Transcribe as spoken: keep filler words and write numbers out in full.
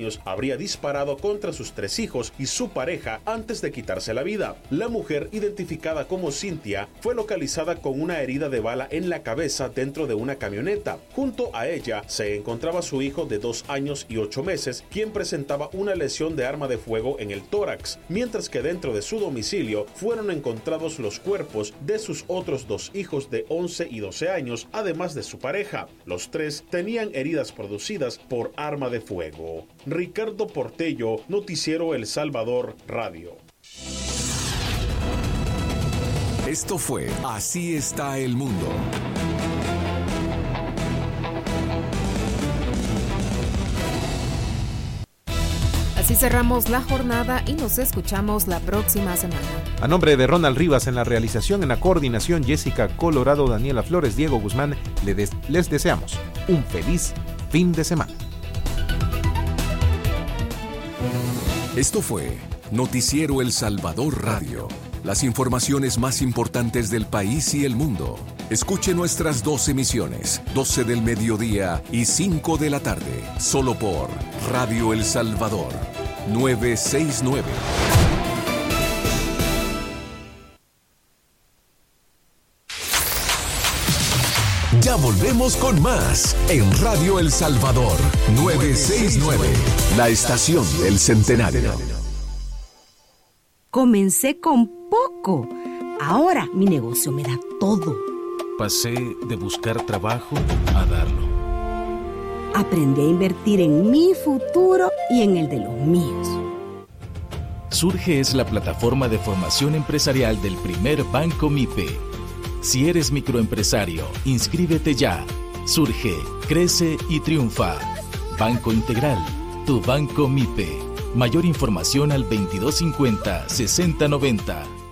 años, habría disparado contra sus tres hijos y su pareja antes de quitarse la vida. La mujer, identificada como Cynthia, fue localizada con una herida de bala en la cabeza dentro de una camioneta. Junto a ella se encontraba su hijo de dos años y ocho meses, quien presentaba una lesión de arma de fuego en el tórax, mientras que dentro de su domicilio fueron encontrados los cuerpos de sus otros dos hijos de once y doce años, además de su pareja. Los tres tenían heridas producidas por arma de fuego. Ricardo Portello, Noticiero El Salvador Radio. Esto fue Así está el mundo. Así cerramos la jornada y nos escuchamos la próxima semana. A nombre de Ronald Rivas en la realización, en la coordinación, Jessica Colorado, Daniela Flores, Diego Guzmán, les, les deseamos un feliz fin de semana. Esto fue Noticiero El Salvador Radio. Las informaciones más importantes del país y el mundo. Escuche nuestras dos emisiones, doce del mediodía y cinco de la tarde, solo por Radio El Salvador, novecientos sesenta y nueve. Ya volvemos con más en Radio El Salvador, novecientos sesenta y nueve, la estación del centenario. Comencé con poco. Ahora mi negocio me da todo. Pasé de buscar trabajo a darlo. Aprendí a invertir en mi futuro y en el de los míos. Surge es la plataforma de formación empresarial del primer Banco MIPE. Si eres microempresario, inscríbete ya. Surge, crece y triunfa. Banco Integral, tu Banco MIPE. Mayor información al veintidós cincuenta, sesenta noventa.